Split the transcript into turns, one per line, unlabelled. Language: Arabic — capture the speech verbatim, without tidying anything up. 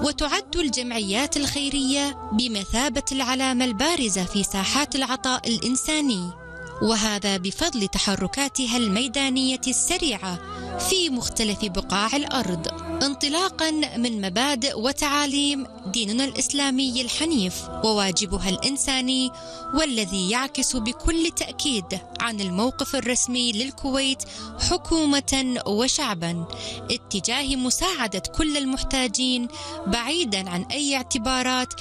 وتعد الجمعيات الخيرية بمثابة العلامة البارزة في ساحات العطاء الإنساني، وهذا بفضل تحركاتها الميدانية السريعة في مختلف بقاع الأرض، انطلاقا من مبادئ وتعاليم ديننا الإسلامي الحنيف وواجبها الإنساني، والذي يعكس بكل تأكيد عن الموقف الرسمي للكويت حكومة وشعبا اتجاه مساعدة كل المحتاجين بعيدا عن أي اعتبارات